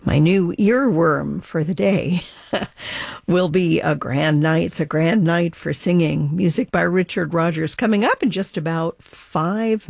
My new earworm for the day will be A Grand Night. It's a grand night for singing. Music by Richard Rodgers coming up in just about 5